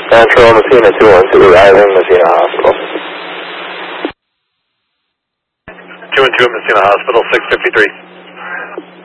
Central Messina 212, arriving Messina Hospital. 212 Messina Hospital, 653.